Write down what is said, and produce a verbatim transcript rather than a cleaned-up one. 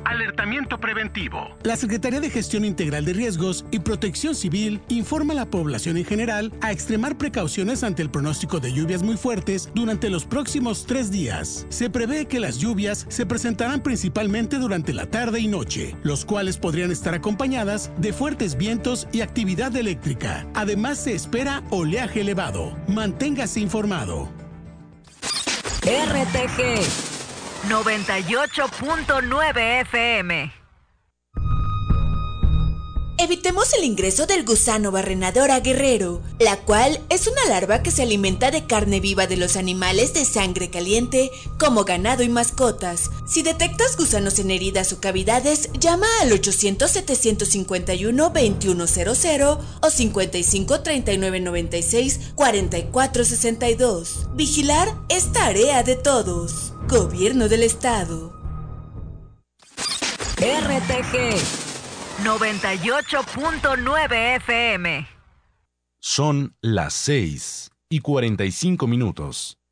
Alertamiento preventivo. La Secretaría de Gestión Integral de Riesgos y Protección Civil informa a la población en general a extremar precauciones ante el pronóstico de lluvias muy fuertes durante los próximos tres días. Se prevé que las lluvias se presentarán principalmente durante la tarde y noche, los cuales podrían estar acompañadas de fuertes vientos y actividad eléctrica. Además, se espera oleaje elevado. Manténgase informado. R T G noventa y ocho punto nueve F M. Evitemos el ingreso del gusano barrenador a Guerrero, la cual es una larva que se alimenta de carne viva de los animales de sangre caliente, como ganado y mascotas. Si detectas gusanos en heridas o cavidades, llama al ochocientos, setecientos cincuenta y uno, veintiuno cero cero o cincuenta y cinco, treinta y nueve, noventa y seis, cuarenta y cuatro sesenta y dos. Vigilar es tarea de todos. Gobierno del Estado. R T G noventa y ocho punto nueve F M. Son las seis y cuarenta y cinco minutos.